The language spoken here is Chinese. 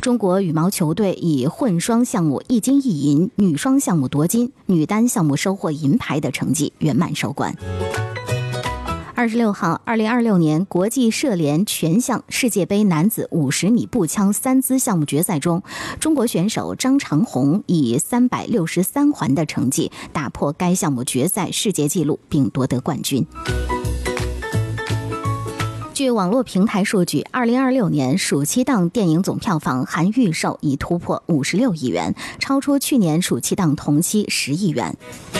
中国羽毛球队以混双项目1金1银、女双项目夺金、女单项目收获银牌的成绩圆满收官。26号，2026年国际射联全项世界杯男子50米步枪3姿项目决赛中，中国选手张长虹以363环的成绩打破该项目决赛世界纪录，并夺得冠军。据网络平台数据，2026年暑期档电影总票房含预售已突破56亿元，超出去年暑期档同期10亿元。